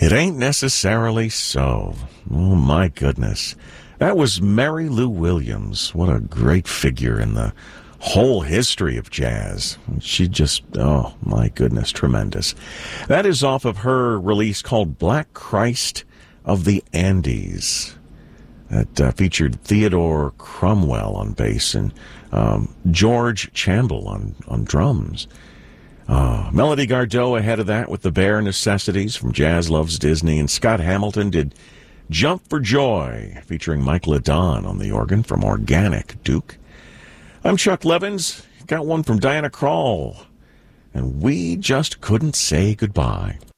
It ain't necessarily so. Oh, my goodness. That was Mary Lou Williams. What a great figure in the whole history of jazz. She just, oh, my goodness, tremendous. That is off of her release called Black Christ of the Andes. That featured Theodore Cromwell on bass and George Chandler on drums. Melody Gardot ahead of that with The Bare Necessities from Jazz Loves Disney, and Scott Hamilton did Jump for Joy, featuring Mike LeDon on the organ from Organic Duke. I'm Chuck Levins. Got one from Diana Krall, and We Just Couldn't Say Goodbye.